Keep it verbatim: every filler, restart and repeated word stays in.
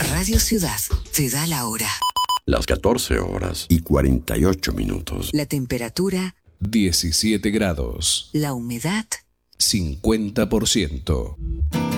Radio Ciudad te da la hora. Las catorce horas y cuarenta y ocho minutos. La temperatura diecisiete grados. La humedad cincuenta por ciento.